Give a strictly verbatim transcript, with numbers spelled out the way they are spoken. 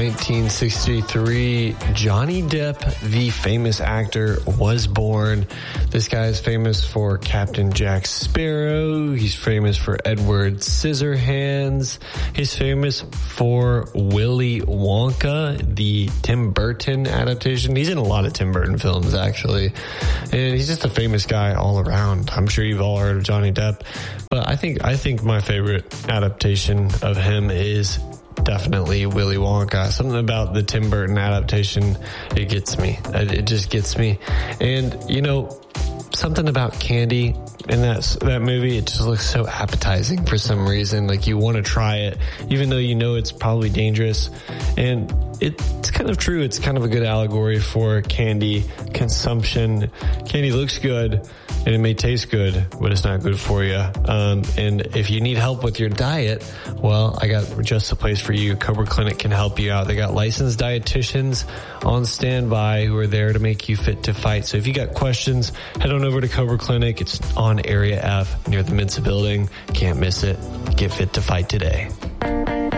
nineteen sixty-three, Johnny Depp, the famous actor, was born. This guy is famous for Captain Jack Sparrow. He's famous for Edward Scissorhands. He's famous for Willy Wonka, the Tim Burton adaptation. He's in a lot of Tim Burton films, actually. And he's just a famous guy all around. I'm sure you've all heard of Johnny Depp. But I think I think my favorite adaptation of him is definitely Willy Wonka. Something about the Tim Burton adaptation, it gets me. It just gets me. And, you know, something about candy in that that movie, it just looks so appetizing for some reason. Like, you want to try it, even though you know it's probably dangerous. And it's kind of true. It's kind of a good allegory for candy consumption. Candy looks good and it may taste good, but it's not good for you. Um, and if you need help with your diet, well, I got just the place for you. Cobra Clinic can help you out. They got licensed dietitians on standby who are there to make you fit to fight. So if you got questions, head on over to Cobra Clinic. It's on Area F near the Mensa building. Can't miss it. Get fit to fight today.